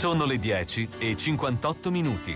Sono le 10:58.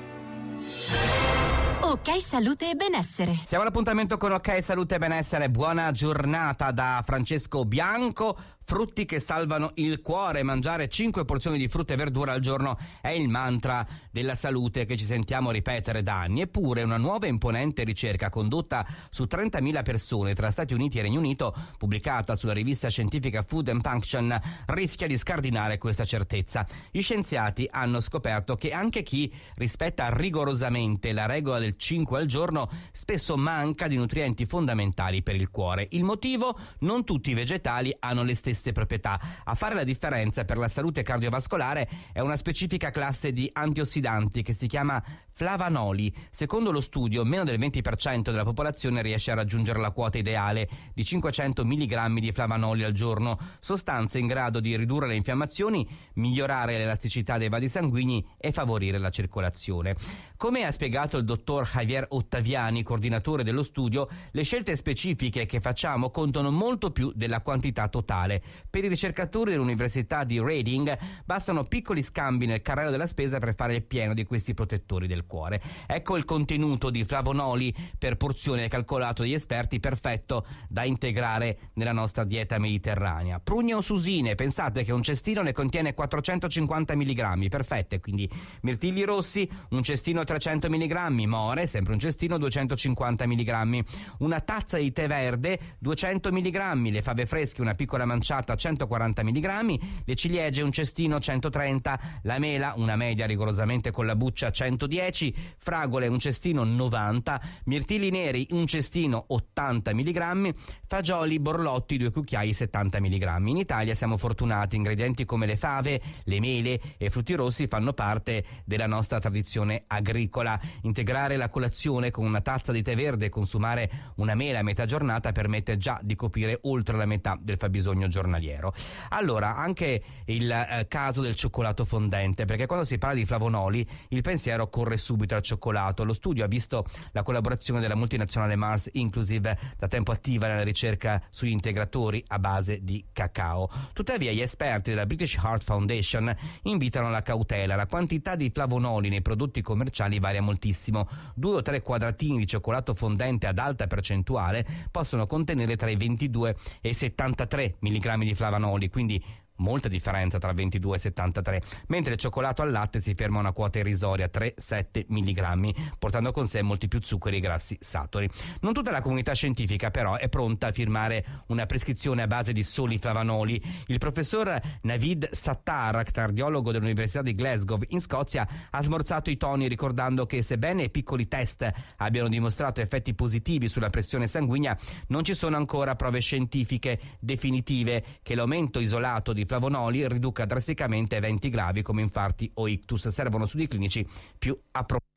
Ok Salute e Benessere. Siamo all'appuntamento con Ok Salute e Benessere. Buona giornata da Francesco Bianco. Frutti che salvano il cuore. Mangiare 5 porzioni di frutta e verdura al giorno è il mantra della salute che ci sentiamo ripetere da anni. Eppure una nuova e imponente ricerca condotta su 30.000 persone tra Stati Uniti e Regno Unito, pubblicata sulla rivista scientifica Food and Function, rischia di scardinare questa certezza. Gli scienziati hanno scoperto che anche chi rispetta rigorosamente la regola del 5 al giorno spesso manca di nutrienti fondamentali per il cuore. Il motivo? Non tutti i vegetali hanno le stesse proprietà. A fare la differenza per la salute cardiovascolare è una specifica classe di antiossidanti che si chiama flavanoli. Secondo lo studio, meno del 20% della popolazione riesce a raggiungere la quota ideale di 500 mg di flavanoli al giorno, sostanze in grado di ridurre le infiammazioni, migliorare l'elasticità dei vasi sanguigni e favorire la circolazione. Come ha spiegato il dottor Javier Ottaviani, coordinatore dello studio, le scelte specifiche che facciamo contano molto più della quantità totale. Per i ricercatori dell'Università di Reading bastano piccoli scambi nel carrello della spesa per fare il pieno di questi protettori del cuore. Ecco il contenuto di flavonoli per porzione calcolato dagli esperti, perfetto da integrare nella nostra dieta mediterranea. Prugne o susine, pensate che un cestino ne contiene 450 mg, perfette, quindi mirtilli rossi, un cestino 300 mg, more, sempre un cestino 250 mg, una tazza di tè verde 200 mg, le fave fresche una piccola manciata 140 mg, le ciliegie un cestino 130, la mela una media rigorosamente con la buccia 110, fragole un cestino 90, mirtilli neri un cestino 80 mg, fagioli borlotti 2 cucchiai 70 mg. In Italia siamo fortunati, ingredienti come le fave, le mele e frutti rossi fanno parte della nostra tradizione agricola. Integrare la colazione con una tazza di tè verde e consumare una mela a metà giornata permette già di coprire oltre la metà del fabbisogno giornaliero. Allora, anche il caso del cioccolato fondente, perché quando si parla di flavonoli il pensiero corre subito al cioccolato. Lo studio ha visto la collaborazione della multinazionale Mars Inclusive, da tempo attiva nella ricerca sugli integratori a base di cacao. Tuttavia gli esperti della British Heart Foundation invitano alla cautela. La quantità di flavonoli nei prodotti commerciali varia moltissimo. 2 o 3 quadratini di cioccolato fondente ad alta percentuale possono contenere tra i 22 e i 73 mg di flavonoli, quindi molta differenza tra 22 e 73, mentre il cioccolato al latte si ferma a una quota irrisoria 3-7 mg, portando con sé molti più zuccheri e grassi saturi. Non tutta la comunità scientifica però è pronta a firmare una prescrizione a base di soli flavanoli. Il professor Navid Sattar, cardiologo dell'Università di Glasgow in Scozia, ha smorzato i toni ricordando che sebbene piccoli test abbiano dimostrato effetti positivi sulla pressione sanguigna, non ci sono ancora prove scientifiche definitive che l'aumento isolato di flavonoli riduca drasticamente eventi gravi come infarti o ictus. Servono studi clinici più approfonditi.